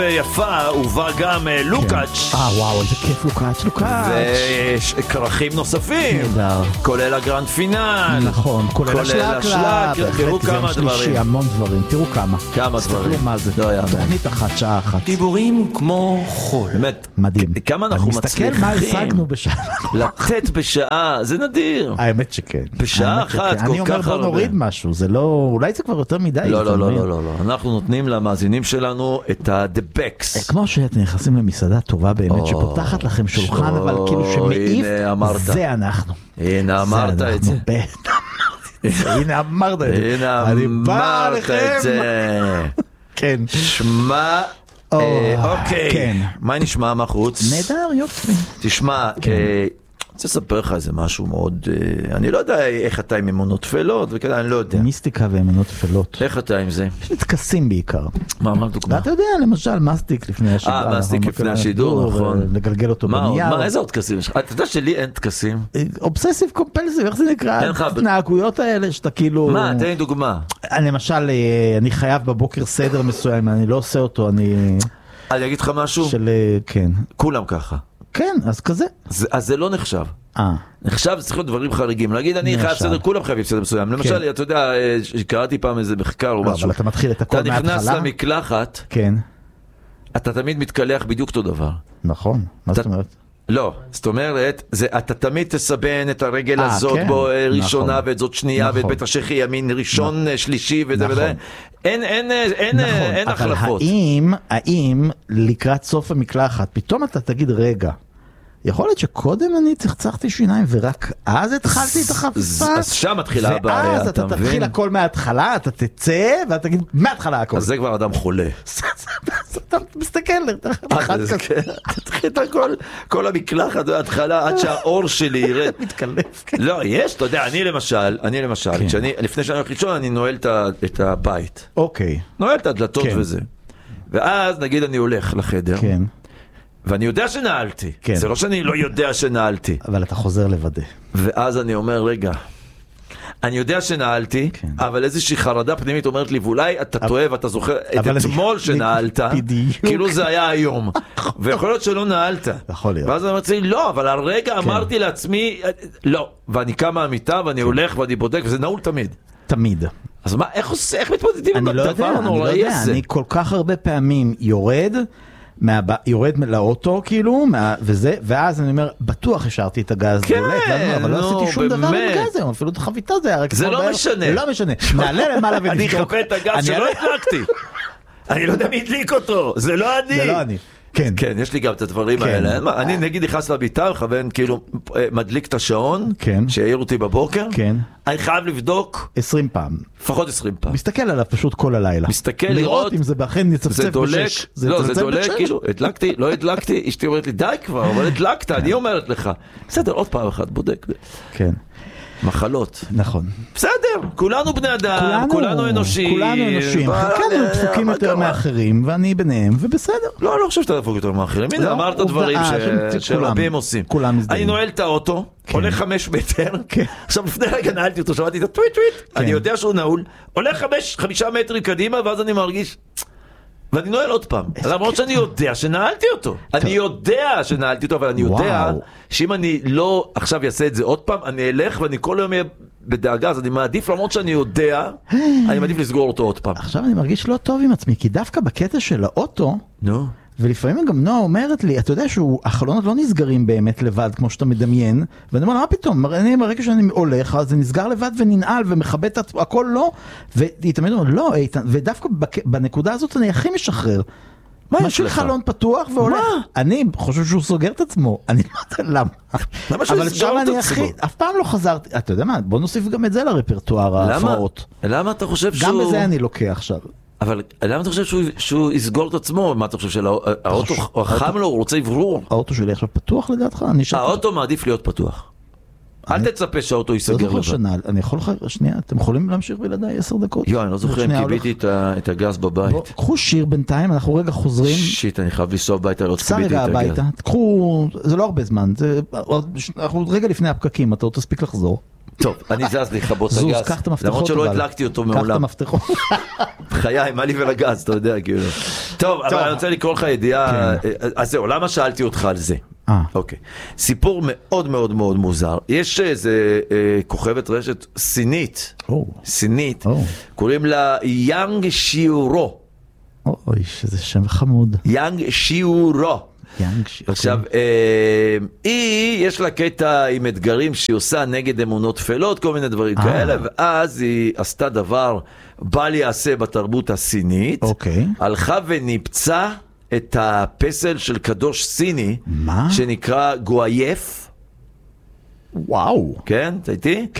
יפה, ובא גם לוקאץ'. וואו, איזה כיף לוקאץ'. וכרכים נוספים. נהדר. כולל הגרנד פינל. נכון, כולל השלק. תראו כמה דברים. המון דברים, תראו כמה. כמה דברים. תסתכלו מה זה. לא יאמן. תוכנית אחת, שעה אחת. דיבורים כמו חול. באמת. מדהים. כמה אנחנו מצליחים. מסתכל מה השגנו בשעה. לתת בשעה, זה נדיר. האמת שכן. בשעה אחת, כל כך הרבה. אני אומר בוא נוריד משהו, זה לא, אולי זה כבר יותר מדי. לא. אנחנו נותנים למאזינים שלנו את ה-the backs. כמו שאתם נכנסים למסעדה טובה באמת, שפותחת לכם שולחן, אבל כאילו שמעיף, זה אנחנו. הנה אמרת את זה. הנה אמרת את זה. הנה אמרת את זה. כן. שמע, אוקיי. מה נשמע מחוץ? נהדר, יופי. תשמע, אני רוצה לספר לך איזה משהו מאוד, אני לא יודע איך אתה עם אמונות תפלות, וכאלה, אני לא יודע. מיסטיקה ואמונות תפלות. איך אתה עם זה? יש לי תקסים בעיקר. מה דוגמה? ואתה יודע, למשל, מסטיק לפני השידור. מסטיק לפני השידור, נכון. לגלגל אותו בנייר. איזה עוד תקסים יש לך? אתה יודע שלי אין תקסים? אובססיב קומפלסיב, איך זה נקרא? אין לך... התנהגויות האלה שאתה כאילו... מה, תן לי דוגמה. למשל, אני חייב בבוקר סדר מסוים, אני לא עושה אותו, אני אגיד לך משהו? כן. כולם ככה. כן, אז כזה. אז זה לא נחשב. נחשב, זה צריך להיות דברים חריגים. להגיד, אני חייב סדר, כולם חייבים סדר מסוים. למשל, אתה יודע, שקראתי פעם איזה מחקר או משהו. אבל אתה מתחיל את הכל מההתחלה. אתה נכנס למקלחת, אתה תמיד מתקלח בדיוק אותו דבר. נכון, מה זאת אומרת? לא, זאת אומרת, אתה תמיד תסבן את הרגל הזאת בו ראשונה ואת זאת שנייה ואת בית השכי ימין ראשון, שלישי וזה וזה. אין החלפות. אבל האם לקראת סוף המקלחת, פתאום אתה תגיד רגע, יכול להיות שקודם אני צחצחתי שיניים ורק אז התחלתי את החפיפה, אז שם מתחילה הבעיה, ואז אתה תתחיל הכל מההתחלה, אתה תצא ואתה תגיד מההתחלה הכל. אז זה כבר אדם חולה. אתה מסתכל, תתחיל את כל המקלחת מההתחלה עד שהאור שלי ירד. מתקלף. לא, יש, אתה יודע, אני למשל, לפני שאני הולך לישון אני נועל את הבית. אוקיי. נועל את הדלתות וזה. ואז נגיד אני הולך לחדר. כן. ואני יודע שנעלתי, זה לא שאני לא יודע שנעלתי. אבל אתה חוזר לוודא. ואז אני אומר, רגע, אני יודע שנעלתי, אבל איזושהי חרדה פנימית אומרת לי, ואולי אתה טועה ואתה זוכר את אתמול שנעלת, כאילו זה היה היום, ויכול להיות שלא נעלת. יכול להיות. ואז אני אומר לי, לא, אבל הרגע אמרתי לעצמי, לא, ואני קם מהמיטה ואני הולך ואני בודק, וזה נעול תמיד. תמיד. אז מה, איך מתמודדים עם הדבר הנוראי הזה? אני כל כך הרבה פעמים יורד לאוטו כאילו, ואז אני אומר, בטוח השארתי את הגז דולק, אבל לא עשיתי שום דבר עם הגז היום, אפילו את החביתה זה היה רק... זה לא משנה. לא משנה, נעלה למעלה ונבדוק. אני אחפה את הגז שלא הדלקתי. אני לא יודע מי הדליק אותו, זה לא אני. זה לא אני. כן. כן, יש לי גם את הדברים האלה. אני נגיד נכנס לביתה, מכוון כאילו מדליק את השעון, שיעיר אותי בבוקר. כן. אני חייב לבדוק 20 פעם. לפחות 20 פעם. מסתכל עליו פשוט כל הלילה. מסתכל לראות אם זה באכן נצפצף בשש. לא, זה דולק, כאילו, הדלקתי, לא הדלקתי, אשתי אומרת לי, די כבר, אבל הדלקת, אני אומרת לך. בסדר, עוד פעם אחת, בודק. כן. מחלות. נכון. בסדר, כולנו בני אדם, כולנו אנושיים. כולנו אנושיים. חלקנו דפוקים יותר מאחרים, ואני ביניהם, ובסדר. לא, אני לא חושב שאתה דפוק יותר מאחרים. הנה, אמרת דברים שרבים עושים. אני נועל את האוטו, הולך 5 מטר, עכשיו לפני רגע נעלתי אותו, שמעתי את הטוויט, אני יודע שהוא נעול, הולך 5 מטרים קדימה, ואז אני מרגיש... ואני נועל עוד פעם, למרות שאני יודע שנעלתי אותו. אני יודע שנעלתי אותו, אבל אני יודע שאם אני לא עכשיו אעשה את זה עוד פעם, אני אלך ואני כל יום אהיה בדאגה, אז אני מעדיף, למרות שאני יודע, אני מעדיף לסגור אותו עוד פעם. עכשיו אני מרגיש לא טוב עם עצמי, כי דווקא בקטע של האוטו, ולפעמים גם נועה אומרת לי, אתה יודע שהחלונות לא נסגרים באמת לבד, כמו שאתה מדמיין, ואני אומר, מה פתאום? אני ברגע שאני הולך, אז זה נסגר לבד וננעל ומכבה את הכל לא, והיא תמיד אומרת, לא, ודווקא בנקודה הזאת אני הכי משחרר. משהו חלון פתוח והולך. אני חושב שהוא סוגר את עצמו, אני לא יודע למה. אבל שם אני הכי, אף פעם לא חזרתי, אתה יודע מה, בוא נוסיף גם את זה לרפרטואר ההפרעות. למה אתה חושב שהוא... גם בזה אני לוקח עכשיו. אבל למה אתה חושב שהוא יסגור את עצמו? מה אתה חושב שהאוטו חם לו, הוא רוצה עברור? האוטו שלי עכשיו פתוח לדעתך? האוטו מעדיף להיות פתוח. אל תצפה שהאוטו ייסגר לבד. אני יכול לך, שנייה, אתם יכולים להמשיך בלעדיי 10 דקות? אני לא זוכר אם קיביתי את הגז בבית. קחו שיר בינתיים, אנחנו רגע חוזרים. שיט, אני חייב לנסוע הביתה, לא קיביתי את הגז. קחו, זה לא הרבה זמן, אנחנו רגע לפני הפקקים, אתה עוד תספיק לחזור. טוב, אני זז לכבות זוז, הגז. קח את המפתחות. למרות שלא הדלקתי אותו מעולם. קח את המפתחות. חיי, מה לי ולגז, אתה יודע, כאילו. טוב, אבל אני רוצה לקרוא לך ידיעה. אז זהו, למה שאלתי אותך על זה? אוקיי. סיפור מאוד מאוד מאוד מוזר. יש איזה כוכבת רשת סינית, קוראים לה יאנג שיורו. אוי, שזה שם חמוד. יאנג שיורו. עכשיו, יש לה קטע עם אתגרים שהיא עושה נגד אמונות תפלות, כל מיני דברים כאלה, ואז היא עשתה דבר בל יעשה בתרבות הסינית, הלכה וניפצה את הפסל של קדוש סיני, שנקרא גואייף. וואו. כן, אתה איתי?